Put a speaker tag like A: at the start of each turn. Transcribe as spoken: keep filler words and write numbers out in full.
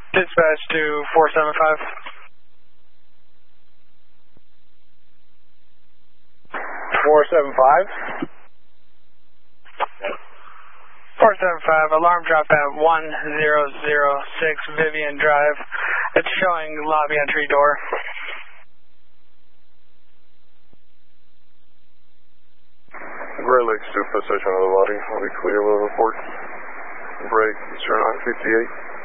A: Dispatch to four seven five.
B: four seven five?
A: four seven five, alarm drop at one zero zero six Vivian Drive. It's showing lobby entry door.
C: Gray Lakes to possession of the body. I'll be clear with a report. Break, Eastern nine fifty-eight.